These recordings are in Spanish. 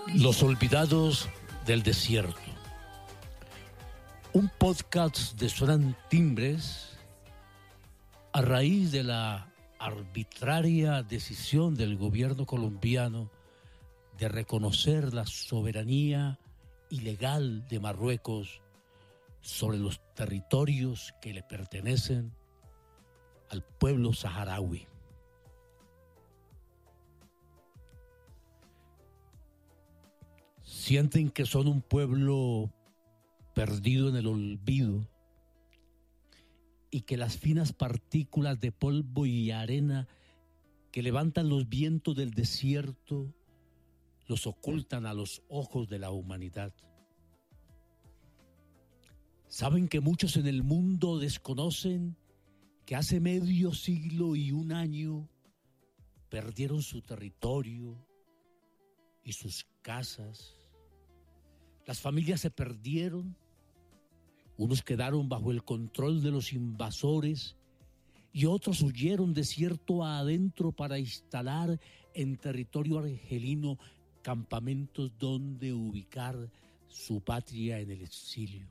Los olvidados del desierto. Un podcast de Suenan Timbres a raíz de la arbitraria decisión del gobierno colombiano de reconocer la soberanía ilegal de Marruecos sobre los territorios que le pertenecen al pueblo saharaui. Sienten que son un pueblo perdido en el olvido y que las finas partículas de polvo y arena que levantan los vientos del desierto los ocultan a los ojos de la humanidad. Saben que muchos en el mundo desconocen que hace medio siglo y un año perdieron su territorio y sus casas. Las familias se perdieron, unos quedaron bajo el control de los invasores y otros huyeron desierto adentro para instalar en territorio argelino campamentos donde ubicar su patria en el exilio.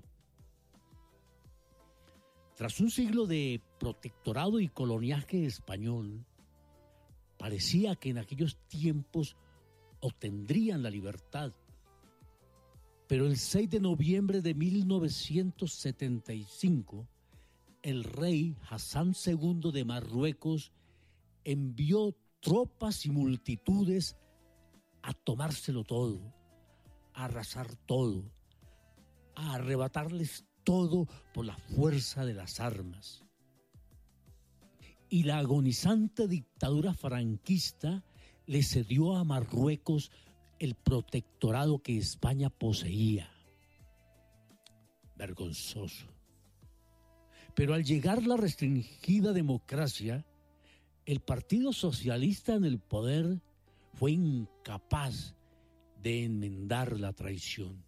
Tras un siglo de protectorado y coloniaje español, parecía que en aquellos tiempos obtendrían la libertad. Pero el 6 de noviembre de 1975, el rey Hassan II de Marruecos envió tropas y multitudes a tomárselo todo, a arrasar todo, a arrebatarles todo por la fuerza de las armas. Y la agonizante dictadura franquista le cedió a Marruecos el protectorado que España poseía. Vergonzoso. Pero al llegar la restringida democracia, el Partido Socialista en el poder fue incapaz de enmendar la traición.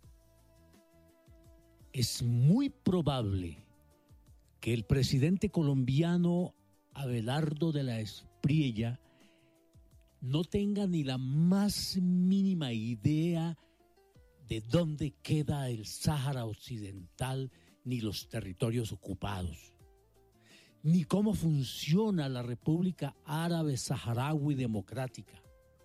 Es muy probable que el presidente colombiano Abelardo de la Espriella no tenga ni la más mínima idea de dónde queda el Sáhara Occidental ni los territorios ocupados, ni cómo funciona la República Árabe Saharaui Democrática,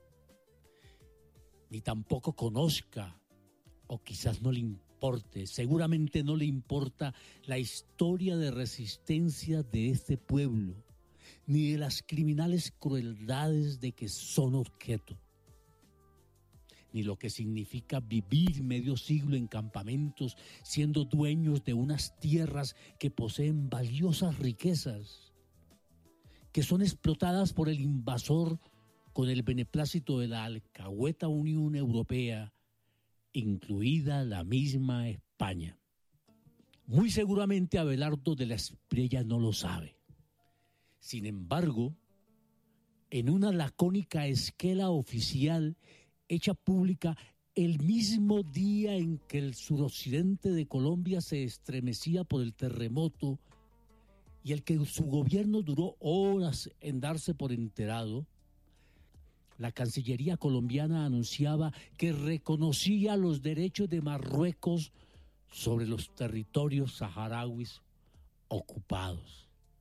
ni tampoco conozca, o quizás no le importe, seguramente no le importa la historia de resistencia de este pueblo, ni de las criminales crueldades de que son objeto, ni lo que significa vivir medio siglo en campamentos siendo dueños de unas tierras que poseen valiosas riquezas, que son explotadas por el invasor con el beneplácito de la alcahueta Unión Europea, incluida la misma España. Muy seguramente Abelardo de la Espriella no lo sabe. Sin embargo, en una lacónica esquela oficial hecha pública el mismo día en que el suroccidente de Colombia se estremecía por el terremoto y el que su gobierno duró horas en darse por enterado, la Cancillería colombiana anunciaba que reconocía los derechos de Marruecos sobre los territorios saharauis ocupados.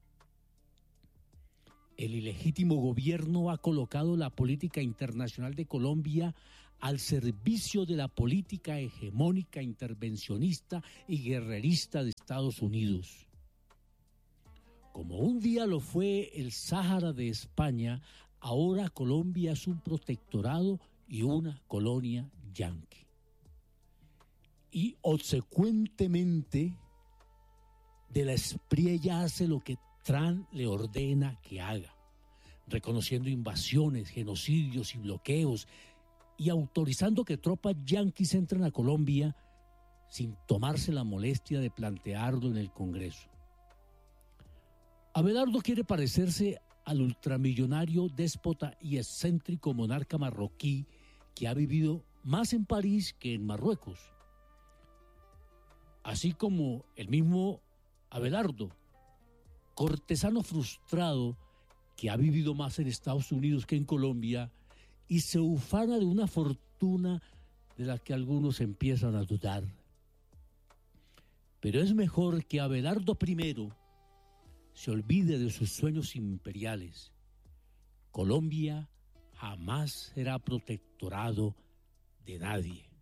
El ilegítimo gobierno ha colocado la política internacional de Colombia al servicio de la política hegemónica, intervencionista y guerrerista de Estados Unidos. Como un día lo fue el Sáhara de España, ahora Colombia es un protectorado y una colonia yanqui. Y obsecuentemente de la Espriella hace lo que Trump le ordena que haga, reconociendo invasiones, genocidios y bloqueos y autorizando que tropas yanquis entren a Colombia sin tomarse la molestia de plantearlo en el Congreso. Abelardo quiere parecerse al ultramillonario, déspota y excéntrico monarca marroquí que ha vivido más en París que en Marruecos. Así como el mismo Abelardo, cortesano frustrado que ha vivido más en Estados Unidos que en Colombia y se ufana de una fortuna de la que algunos empiezan a dudar. Pero es mejor que Abelardo I se olvide de sus sueños imperiales. Colombia jamás será protectorado de nadie.